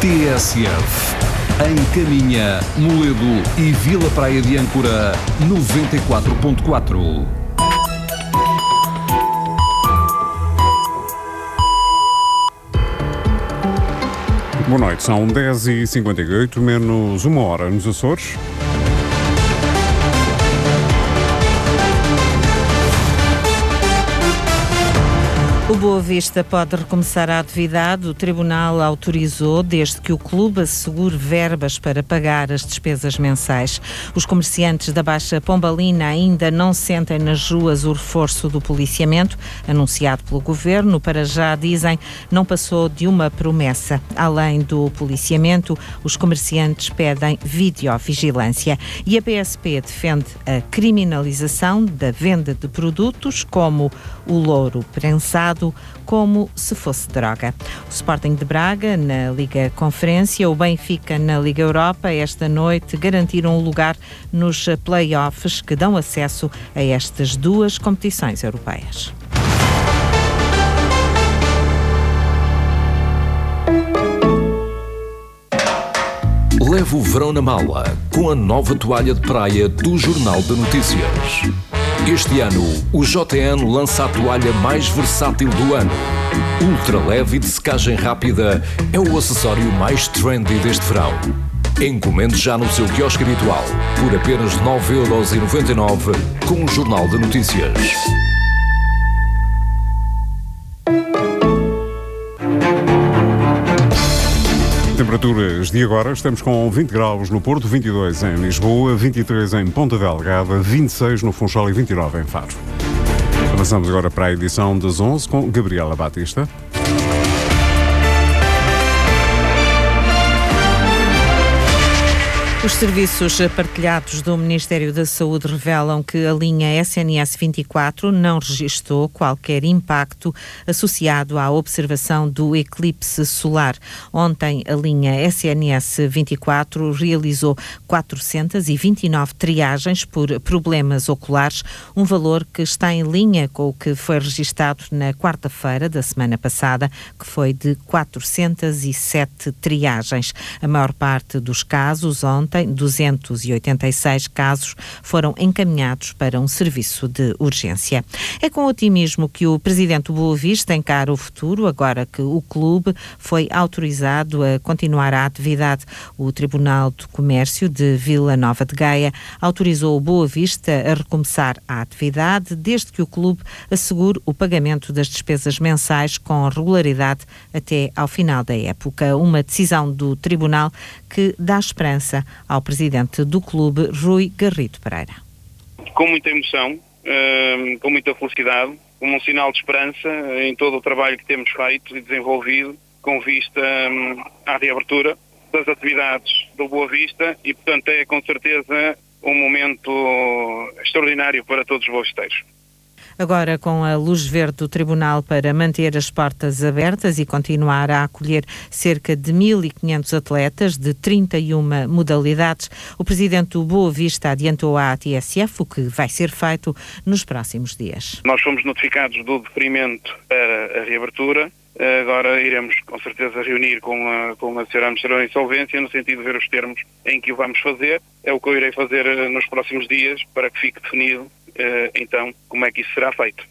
TSF. Em Caminha, Moledo e Vila Praia de Âncora, 94.4. Boa noite, são 10h58, menos uma hora nos Açores. O Boa Vista pode recomeçar a atividade. O Tribunal autorizou, desde que o clube assegure verbas para pagar as despesas mensais. Os comerciantes da Baixa Pombalina ainda não sentem nas ruas o reforço do policiamento, anunciado pelo Governo. Para já, dizem, não passou de uma promessa. Além do policiamento, os comerciantes pedem videovigilância. E a PSP defende a criminalização da venda de produtos como o louro prensado, como se fosse droga. O Sporting de Braga na Liga Conferência, o Benfica na Liga Europa, esta noite garantiram um lugar nos play-offs que dão acesso a estas duas competições europeias. Leve o verão na mala com a nova toalha de praia do Jornal de Notícias. Este ano, o JN lança a toalha mais versátil do ano. Ultra leve e de secagem rápida é o acessório mais trendy deste verão. Encomende já no seu quiosque habitual por apenas 9,99€ com o Jornal de Notícias. Temperaturas de agora, estamos com 20 graus no Porto, 22 em Lisboa, 23 em Ponta Delgada, 26 no Funchal e 29 em Faro. Avançamos agora para a edição das 11 com Gabriela Batista. Os serviços partilhados do Ministério da Saúde revelam que a linha SNS 24 não registou qualquer impacto associado à observação do eclipse solar. Ontem, a linha SNS 24 realizou 429 triagens por problemas oculares, um valor que está em linha com o que foi registado na quarta-feira da semana passada, que foi de 407 triagens. A maior parte dos casos ontem, 286 casos, foram encaminhados para um serviço de urgência. É com otimismo que o presidente do Boa Vista encara o futuro, agora que o clube foi autorizado a continuar a atividade. O Tribunal do Comércio de Vila Nova de Gaia autorizou o Boa Vista a recomeçar a atividade, desde que o clube assegure o pagamento das despesas mensais com regularidade até ao final da época. Uma decisão do Tribunal que dá esperança ao presidente do clube, Rui Garrido Pereira. Com muita emoção, com muita felicidade, como um sinal de esperança em todo o trabalho que temos feito e desenvolvido com vista à reabertura das atividades do Boa Vista e, portanto, é com certeza um momento extraordinário para todos os boavisteiros. Agora, com a luz verde do Tribunal para manter as portas abertas e continuar a acolher cerca de 1.500 atletas de 31 modalidades, o presidente do Boa Vista adiantou à TSF o que vai ser feito nos próximos dias. Nós fomos notificados do deferimento para a reabertura. Agora iremos, com certeza, reunir com a Sra. Administradora de Insolvência no sentido de ver os termos em que o vamos fazer. É o que eu irei fazer nos próximos dias para que fique definido, então, como é que isso será feito.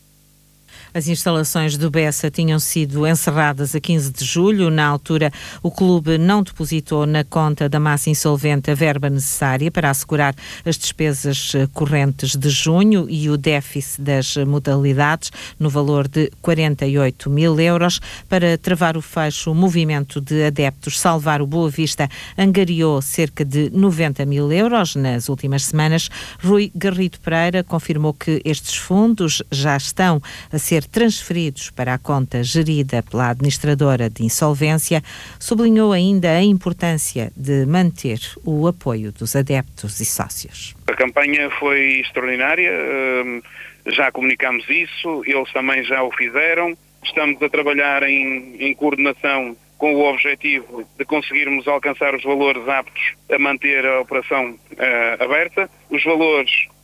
As instalações do Bessa tinham sido encerradas a 15 de julho. Na altura, o clube não depositou na conta da massa insolvente a verba necessária para assegurar as despesas correntes de junho e o déficit das modalidades, no valor de 48 mil euros. Para travar o fecho, o movimento de adeptos Salvar o Boa Vista angariou cerca de 90 mil euros nas últimas semanas. Rui Garrido Pereira confirmou que estes fundos já estão a ser transferidos para a conta gerida pela administradora de insolvência. Sublinhou ainda a importância de manter o apoio dos adeptos e sócios. A campanha foi extraordinária, já comunicámos isso, eles também já o fizeram. Estamos a trabalhar em coordenação com o objetivo de conseguirmos alcançar os valores aptos a manter a operação aberta. Os valores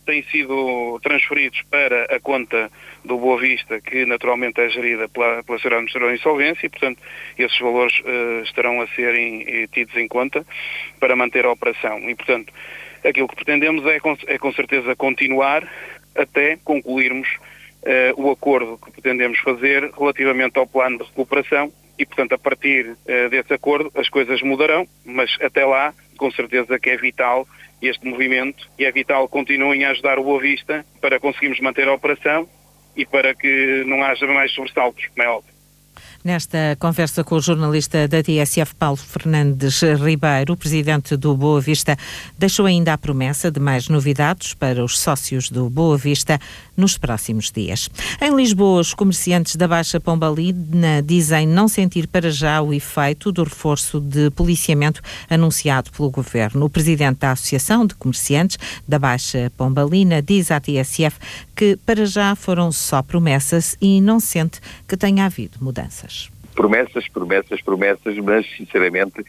têm sido transferidos para a conta do Boa Vista, que naturalmente é gerida pela Sociedade Administradora de Insolvência, e, portanto, esses valores estarão a serem tidos em conta para manter a operação. E, portanto, aquilo que pretendemos é com certeza continuar até concluirmos o acordo que pretendemos fazer relativamente ao plano de recuperação e, portanto, a partir desse acordo as coisas mudarão, mas até lá, com certeza que é vital este movimento e é vital que continuem a ajudar o Boa Vista para conseguirmos manter a operação e para que não haja mais sobressaltos, como é óbvio. Nesta conversa com o jornalista da TSF, Paulo Fernandes Ribeiro, o presidente do Boa Vista, deixou ainda a promessa de mais novidades para os sócios do Boa Vista nos próximos dias. Em Lisboa, os comerciantes da Baixa Pombalina dizem não sentir para já o efeito do reforço de policiamento anunciado pelo governo. O presidente da Associação de Comerciantes da Baixa Pombalina diz à TSF que para já foram só promessas e não sente que tenha havido mudanças. Promessas, mas sinceramente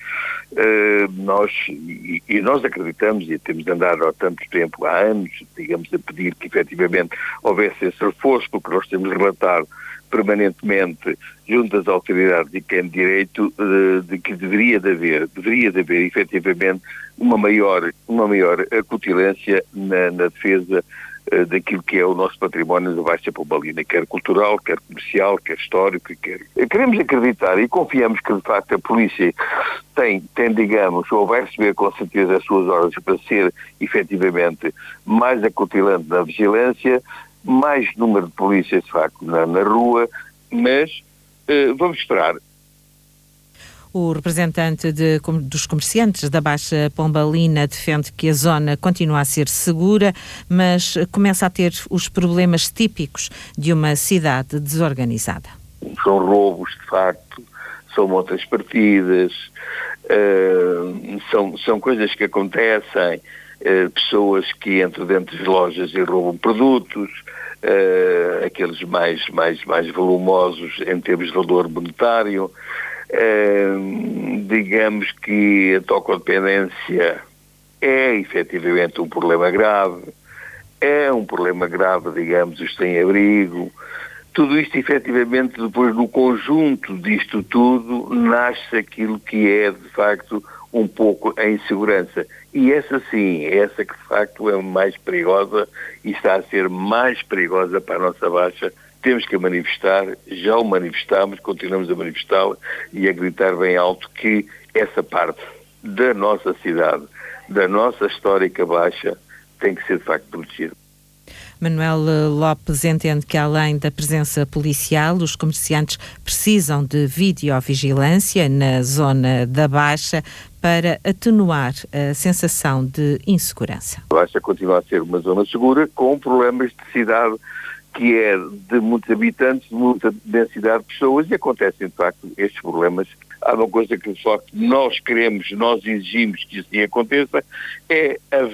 nós acreditamos e temos andado há tanto tempo, há anos, digamos, a pedir que efetivamente houvesse esse reforço, porque nós temos relatado permanentemente junto das autoridades e quem de direito de que deveria de haver efetivamente uma maior acutilância na defesa daquilo que é o nosso património da Baixa Pombalina, quer cultural, quer comercial, quer histórico, Queremos acreditar e confiamos que, de facto, a polícia tem, digamos, ou vai receber com certeza as suas ordens para ser, efetivamente, mais acutilante na vigilância, mais número de polícias, de facto, na rua, mas vamos esperar. O representante dos comerciantes da Baixa Pombalina defende que a zona continua a ser segura, mas começa a ter os problemas típicos de uma cidade desorganizada. São roubos, de facto, são montas partidas, são coisas que acontecem, pessoas que entram dentro das lojas e roubam produtos, aqueles mais volumosos em termos de valor monetário. Digamos que a toxicodependência é efetivamente um problema grave, digamos, os sem-abrigo. Tudo isto, efetivamente, depois do conjunto disto tudo, nasce aquilo que é, de facto, um pouco a insegurança. E essa sim, essa que de facto é mais perigosa e está a ser mais perigosa para a nossa Baixa. Temos que a manifestar, já o manifestamos, continuamos a manifestá-la e a gritar bem alto que essa parte da nossa cidade, da nossa histórica Baixa, tem que ser de facto protegida. Manuel Lopes entende que, além da presença policial, os comerciantes precisam de videovigilância na zona da Baixa para atenuar a sensação de insegurança. A Baixa continua a ser uma zona segura, com problemas de cidade que é de muitos habitantes, de muita densidade de pessoas, e acontecem, de facto, estes problemas. Há uma coisa que, de facto, nós queremos, nós exigimos que assim aconteça, é a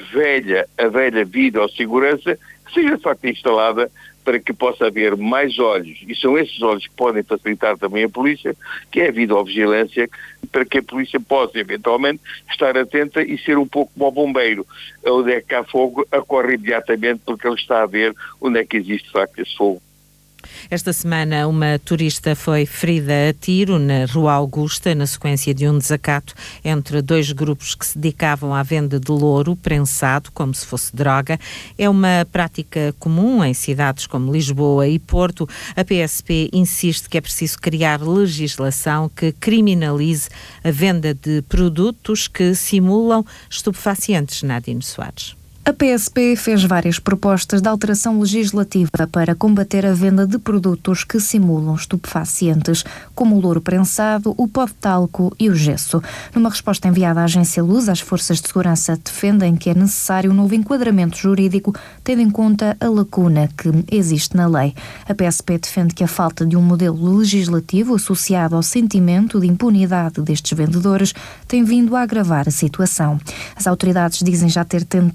velha videossegurança que seja, de facto, instalada para que possa haver mais olhos, e são esses olhos que podem facilitar também a polícia, que é a videovigilância, para que a polícia possa, eventualmente, estar atenta e ser um pouco como o bombeiro. Onde é que há fogo, acorre imediatamente, porque ele está a ver onde é que existe, de facto, esse fogo. Esta semana, uma turista foi ferida a tiro na Rua Augusta, na sequência de um desacato entre dois grupos que se dedicavam à venda de louro prensado, como se fosse droga. É uma prática comum em cidades como Lisboa e Porto. A PSP insiste que é preciso criar legislação que criminalize a venda de produtos que simulam estupefacientes. Nadine Soares. A PSP fez várias propostas de alteração legislativa para combater a venda de produtos que simulam estupefacientes, como o louro prensado, o pó de talco e o gesso. Numa resposta enviada à Agência Luz, as forças de segurança defendem que é necessário um novo enquadramento jurídico, tendo em conta a lacuna que existe na lei. A PSP defende que a falta de um modelo legislativo associado ao sentimento de impunidade destes vendedores tem vindo a agravar a situação. As autoridades dizem já ter tentado enquadrar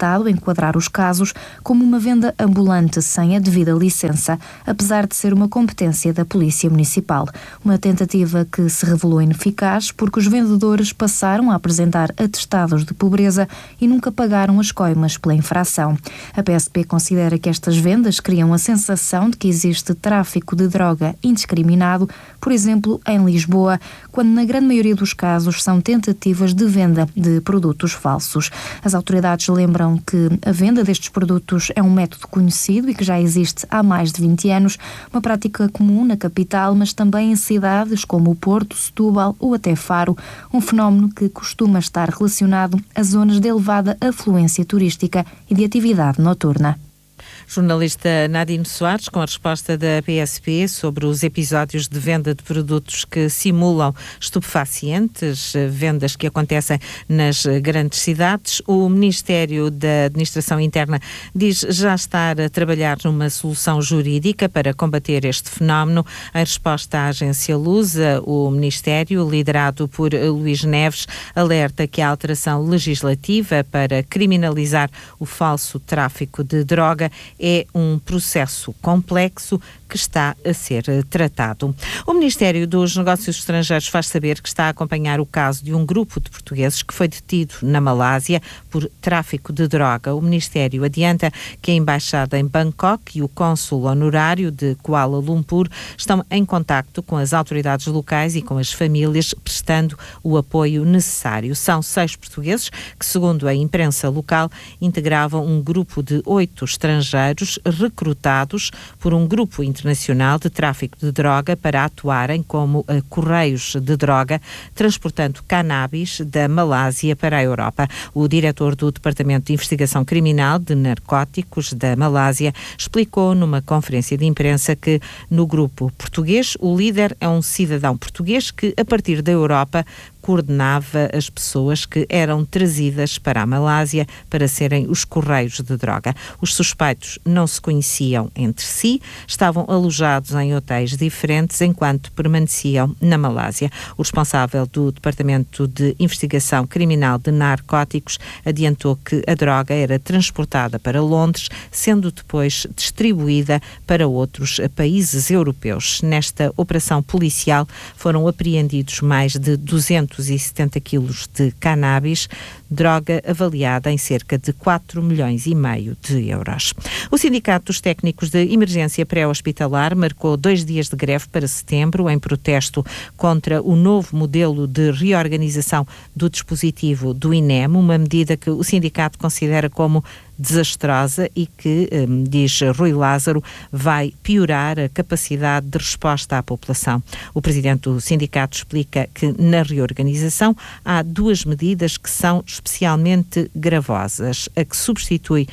enquadrar os casos como uma venda ambulante sem a devida licença, apesar de ser uma competência da Polícia Municipal. Uma tentativa que se revelou ineficaz porque os vendedores passaram a apresentar atestados de pobreza e nunca pagaram as coimas pela infração. A PSP considera que estas vendas criam a sensação de que existe tráfico de droga indiscriminado, por exemplo, em Lisboa, quando na grande maioria dos casos são tentativas de venda de produtos falsos. As autoridades lembram que a venda destes produtos é um método conhecido e que já existe há mais de 20 anos, uma prática comum na capital, mas também em cidades como o Porto, Setúbal ou até Faro, um fenómeno que costuma estar relacionado a zonas de elevada afluência turística e de atividade noturna. Jornalista Nadine Soares, com a resposta da PSP sobre os episódios de venda de produtos que simulam estupefacientes, vendas que acontecem nas grandes cidades. O Ministério da Administração Interna diz já estar a trabalhar numa solução jurídica para combater este fenómeno. Em resposta à agência Lusa, o Ministério, liderado por Luís Neves, alerta que a alteração legislativa para criminalizar o falso tráfico de droga é um processo complexo que está a ser tratado. O Ministério dos Negócios Estrangeiros faz saber que está a acompanhar o caso de um grupo de portugueses que foi detido na Malásia por tráfico de droga. O Ministério adianta que a Embaixada em Bangkok e o Cônsul Honorário de Kuala Lumpur estão em contacto com as autoridades locais e com as famílias, prestando o apoio necessário. São 6 portugueses que, segundo a imprensa local, integravam um grupo de 8 estrangeiros recrutados por um grupo internacional de tráfico de droga para atuarem como correios de droga, transportando cannabis da Malásia para a Europa. O diretor do Departamento de Investigação Criminal de Narcóticos da Malásia explicou numa conferência de imprensa que no grupo português o líder é um cidadão português que, a partir da Europa, coordenava as pessoas que eram trazidas para a Malásia para serem os correios de droga. Os suspeitos não se conheciam entre si, estavam alojados em hotéis diferentes enquanto permaneciam na Malásia. O responsável do Departamento de Investigação Criminal de Narcóticos adiantou que a droga era transportada para Londres, sendo depois distribuída para outros países europeus. Nesta operação policial foram apreendidos mais de 270 quilos de cannabis, droga avaliada em cerca de 4,5 milhões de euros. O Sindicato dos Técnicos de Emergência Pré-Hospitalar marcou 2 dias de greve para setembro em protesto contra o novo modelo de reorganização do dispositivo do INEM, uma medida que o sindicato considera como desastrosa e que, diz Rui Lázaro, vai piorar a capacidade de resposta à população. O presidente do sindicato explica que na reorganização há 2 medidas que são especialmente gravosas. A que substitui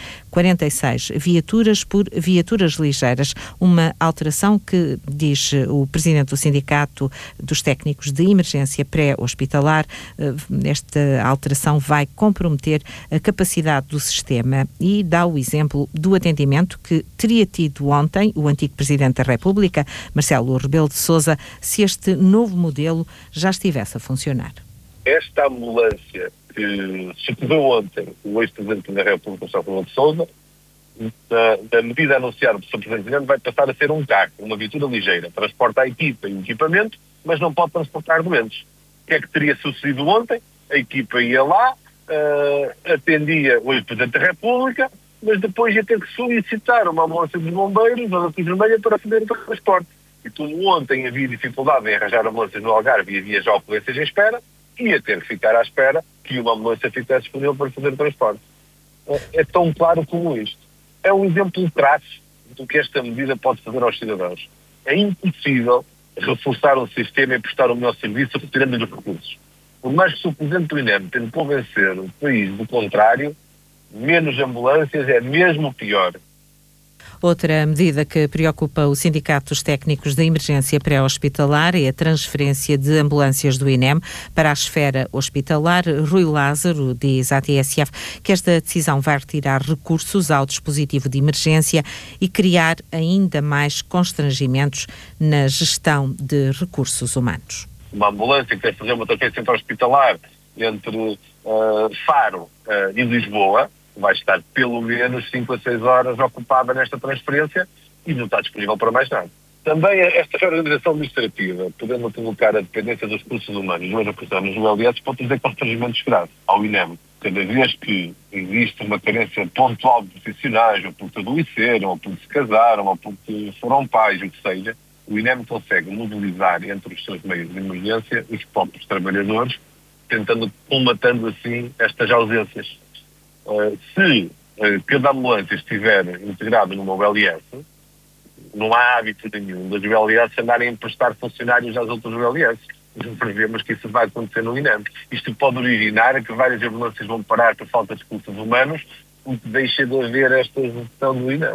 46 viaturas por viaturas ligeiras, uma alteração que, diz o presidente do Sindicato dos Técnicos de Emergência Pré-Hospitalar, esta alteração vai comprometer a capacidade do sistema e dá o exemplo do atendimento que teria tido ontem o antigo Presidente da República, Marcelo Rebelo de Sousa, se este novo modelo já estivesse a funcionar. Esta ambulância que sucedeu ontem o ex-Presidente da República, Marcelo Rebelo de Sousa, da medida anunciada pelo Sr. Presidente, vai passar a ser um carro, uma viatura ligeira, transporta a equipa e o equipamento, mas não pode transportar doentes. O que é que teria sucedido ontem? A equipa ia lá, atendia o ex-Presidente da República, mas depois ia ter que solicitar uma ambulância dos bombeiros ou da Cruz Vermelha para fazer o transporte. E como ontem havia dificuldade em arranjar ambulâncias no Algarve e havia já ocorrências em espera, ia ter que ficar à espera que uma ambulância ficasse disponível para fazer o transporte. É tão claro como isto. É um exemplo traço do que esta medida pode fazer aos cidadãos. É impossível reforçar um sistema e prestar o melhor serviço retirando os recursos. Por mais que o Presidente do INEM tente convencer o país do contrário, menos ambulâncias é mesmo pior. Outra medida que preocupa o Sindicato dos Técnicos de Emergência Pré-Hospitalar é a transferência de ambulâncias do INEM para a esfera hospitalar. Rui Lázaro diz à TSF que esta decisão vai retirar recursos ao dispositivo de emergência e criar ainda mais constrangimentos na gestão de recursos humanos. Uma ambulância que quer fazer uma transferência hospitalar entre Faro e Lisboa, vai estar pelo menos 5 a 6 horas ocupada nesta transferência e não está disponível para mais nada. Também esta reorganização administrativa, podendo colocar a dependência dos recursos humanos nos ULS, pode trazer constrangimentos graves ao INEM. Cada vez que existe uma carência pontual de profissionais, ou porque adoeceram, ou porque se casaram, ou porque foram pais, o que seja, o INEM consegue mobilizar entre os seus meios de emergência os próprios trabalhadores, colmatando assim estas ausências. Se cada ambulância estiver integrada numa ULS, não há hábito nenhum das ULS andarem a emprestar funcionários às outras ULS. Prevemos que isso vai acontecer no INEM. Isto pode originar que várias ambulâncias vão parar por falta de recursos humanos, o que deixa de haver esta gestão do INEM.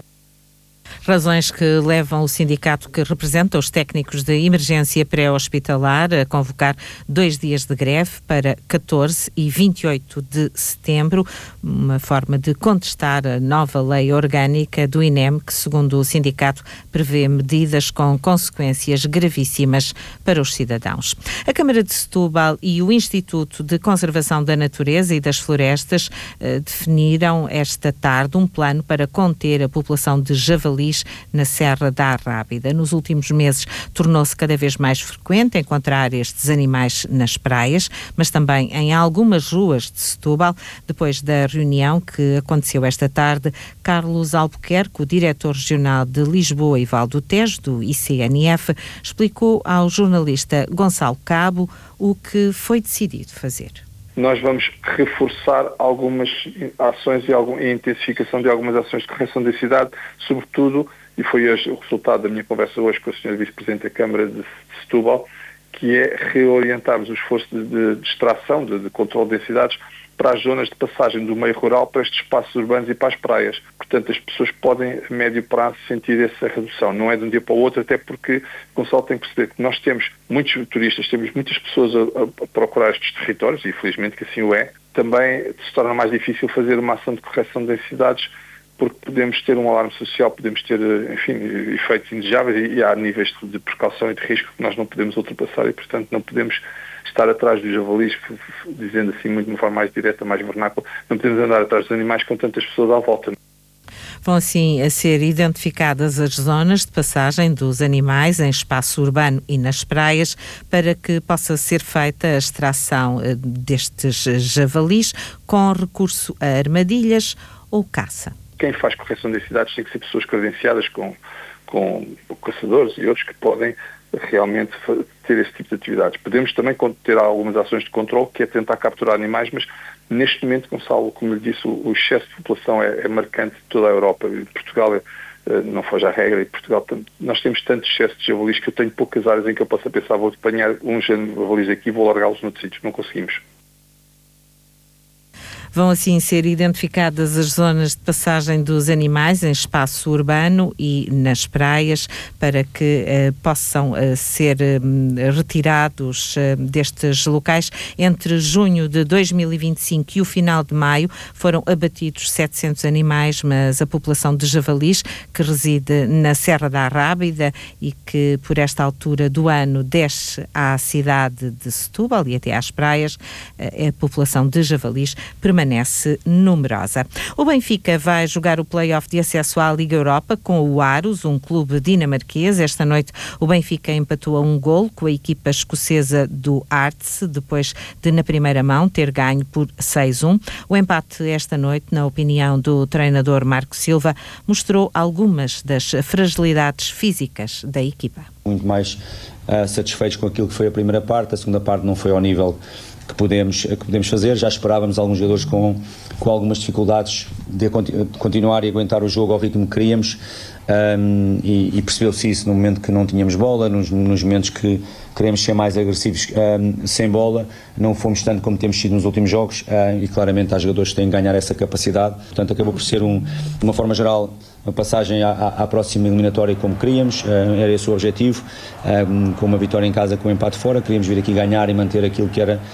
Razões que levam o sindicato que representa os técnicos de emergência pré-hospitalar a convocar 2 dias de greve para 14 e 28 de setembro, uma forma de contestar a nova lei orgânica do INEM, que, segundo o sindicato, prevê medidas com consequências gravíssimas para os cidadãos. A Câmara de Setúbal e o Instituto de Conservação da Natureza e das Florestas definiram esta tarde um plano para conter a população de javalis na Serra da Arrábida. Nos últimos meses tornou-se cada vez mais frequente encontrar estes animais nas praias, mas também em algumas ruas de Setúbal. Depois da reunião que aconteceu esta tarde, Carlos Albuquerque, o diretor regional de Lisboa e Val do Tejo, do ICNF, explicou ao jornalista Gonçalo Cabo o que foi decidido fazer. Nós vamos reforçar algumas ações e a intensificação de algumas ações de correção de densidade, sobretudo, e foi hoje o resultado da minha conversa hoje com a Sra. Vice-Presidente da Câmara de Setúbal, que é reorientarmos o esforço de extração, de controle de densidades, para as zonas de passagem do meio rural para estes espaços urbanos e para as praias. Portanto, as pessoas podem, a médio prazo, sentir essa redução. Não é de um dia para o outro, até porque o Gonçalo tem que perceber que nós temos muitos turistas, temos muitas pessoas a procurar estes territórios, e felizmente que assim o é. Também se torna mais difícil fazer uma ação de correção de densidades, porque podemos ter um alarme social, podemos ter, enfim, efeitos indesejáveis e há níveis de precaução e de risco que nós não podemos ultrapassar e, portanto, não podemos estar atrás dos javalis, dizendo assim muito de uma forma mais direta, mais vernácula, não podemos andar atrás dos animais com tantas pessoas à volta. Vão assim a ser identificadas as zonas de passagem dos animais em espaço urbano e nas praias para que possa ser feita a extração destes javalis com recurso a armadilhas ou caça. Quem faz correção de densidades tem que ser pessoas credenciadas com caçadores e outros que podem realmente ter esse tipo de atividades. Podemos também ter algumas ações de controle, que é tentar capturar animais, mas neste momento, Gonçalo, como lhe disse, o excesso de população é marcante de toda a Europa. Portugal não foge à regra, e Portugal, nós temos tanto excesso de javalis que eu tenho poucas áreas em que eu possa pensar, vou apanhar uns javalis aqui e vou largá-los noutro sítio. Não conseguimos. Vão assim ser identificadas as zonas de passagem dos animais em espaço urbano e nas praias para que possam ser retirados destes locais. Entre junho de 2025 e o final de maio foram abatidos 700 animais, mas a população de javalis que reside na Serra da Arrábida e que por esta altura do ano desce à cidade de Setúbal e até às praias, a população de javalis permanece numerosa. O Benfica vai jogar o play-off de acesso à Liga Europa com o Aros, um clube dinamarquês. Esta noite o Benfica empatou a 1-1 com a equipa escocesa do Hearts, depois de na primeira mão ter ganho por 6-1. O empate esta noite, na opinião do treinador Marco Silva, mostrou algumas das fragilidades físicas da equipa. Muito mais satisfeitos com aquilo que foi a primeira parte. A segunda parte não foi ao nível que podemos fazer. Já esperávamos alguns jogadores com algumas dificuldades de continuar e aguentar o jogo ao ritmo que queríamos, e percebeu-se isso no momento que não tínhamos bola, nos momentos que queremos ser mais agressivos sem bola, não fomos tanto como temos sido nos últimos jogos, e claramente há jogadores que têm que ganhar essa capacidade. Portanto, acabou por ser, de uma forma geral, uma passagem à próxima eliminatória como queríamos. Era esse o objetivo, com uma vitória em casa, com um empate fora. Queríamos vir aqui ganhar e manter aquilo que era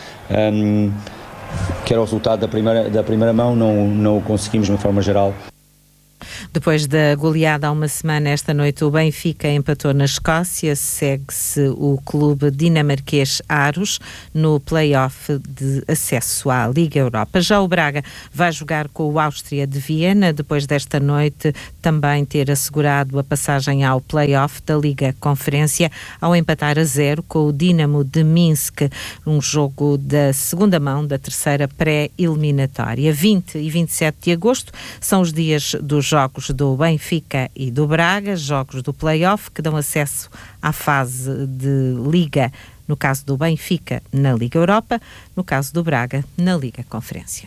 o resultado da primeira mão. Não o conseguimos de uma forma geral. Depois da goleada há uma semana, esta noite o Benfica empatou na Escócia, segue-se o clube dinamarquês Aros no play-off de acesso à Liga Europa. Já o Braga vai jogar com o Áustria de Viena, depois desta noite também ter assegurado a passagem ao play-off da Liga Conferência, ao empatar a 0 com o Dinamo de Minsk, um jogo da segunda mão da terceira pré-eliminatória. 20 e 27 de agosto são os dias dos jogos do Benfica e do Braga, jogos do play-off que dão acesso à fase de Liga, no caso do Benfica na Liga Europa, no caso do Braga na Liga Conferência.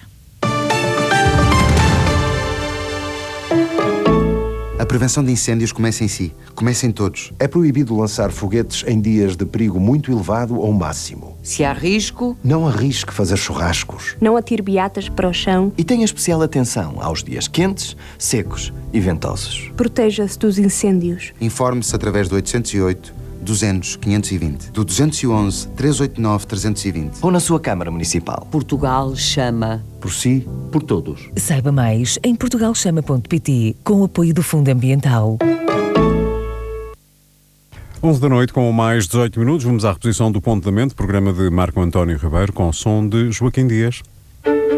A prevenção de incêndios começa em si, começa em todos. É proibido lançar foguetes em dias de perigo muito elevado ou máximo. Se há risco, não arrisque fazer churrascos. Não atire beatas para o chão. E tenha especial atenção aos dias quentes, secos e ventosos. Proteja-se dos incêndios. Informe-se através do 808 200 520, do 211 389 320 ou na sua Câmara Municipal. Portugal chama. Por si, por todos. Saiba mais em portugalchama.pt, com o apoio do Fundo Ambiental. 11 da noite, com mais 18 minutos, vamos à reposição do Ponto da Mente, programa de Marco António Ribeiro, com som de Joaquim Dias.